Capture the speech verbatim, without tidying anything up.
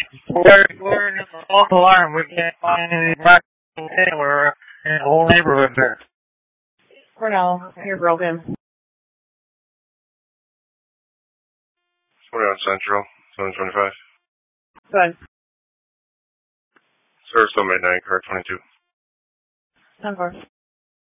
We're, we're in a false alarm. We can't find any black anywhere in the whole neighborhood there. Cornell, you're broken. twenty-one Central, seven twenty-five. Good. Service still midnight, car twenty-two. ten four.